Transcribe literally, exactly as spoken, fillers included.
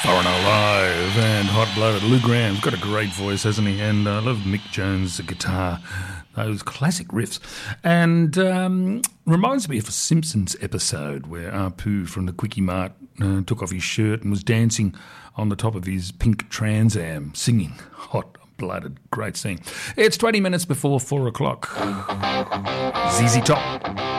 Foreign Alive and Hot Blooded. Lou Graham's got a great voice, hasn't he? And I love Mick Jones' guitar, those classic riffs. And um, reminds me of a Simpsons episode where Apu from the Quickie Mart uh, took off his shirt and was dancing on the top of his pink Trans Am, singing Hot Blooded. Great scene. It's twenty minutes before four o'clock. Z Z Top.